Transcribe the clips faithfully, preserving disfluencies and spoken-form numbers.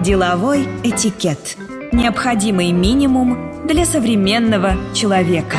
Деловой этикет. Необходимый минимум для современного человека.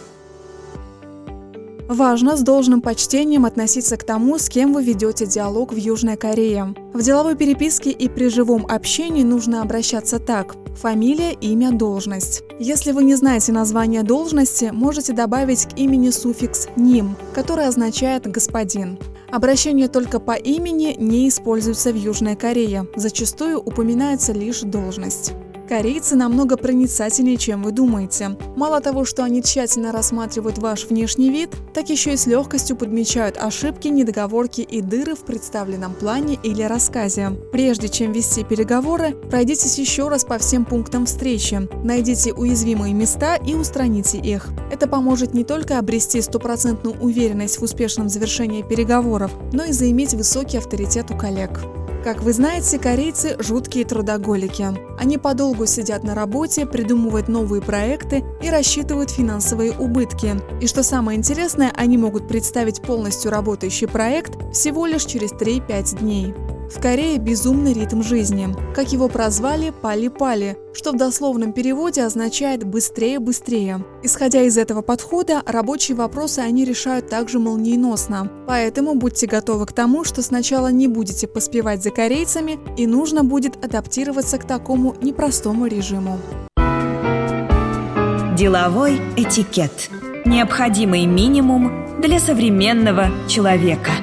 Важно с должным почтением относиться к тому, с кем вы ведете диалог в Южной Корее. В деловой переписке и при живом общении нужно обращаться так: фамилия, имя, должность. Если вы не знаете название должности, можете добавить к имени суффикс «ним», который означает «господин». Обращение только по имени не используется в Южной Корее, зачастую упоминается лишь должность. Корейцы намного проницательнее, чем вы думаете. Мало того, что они тщательно рассматривают ваш внешний вид, так еще и с легкостью подмечают ошибки, недоговорки и дыры в представленном плане или рассказе. Прежде чем вести переговоры, пройдитесь еще раз по всем пунктам встречи, найдите уязвимые места и устраните их. Это поможет не только обрести стопроцентную уверенность в успешном завершении переговоров, но и заиметь высокий авторитет у коллег. Как вы знаете, корейцы – жуткие трудоголики. Они подолгу сидят на работе, придумывают новые проекты и рассчитывают финансовые убытки. И что самое интересное, они могут представить полностью работающий проект всего лишь через три-пять дней. В Корее безумный ритм жизни. Как его прозвали, пали-пали, что в дословном переводе означает «быстрее-быстрее». Исходя из этого подхода, рабочие вопросы они решают также молниеносно. Поэтому будьте готовы к тому, что сначала не будете поспевать за корейцами и нужно будет адаптироваться к такому непростому режиму. Деловой этикет. Необходимый минимум для современного человека.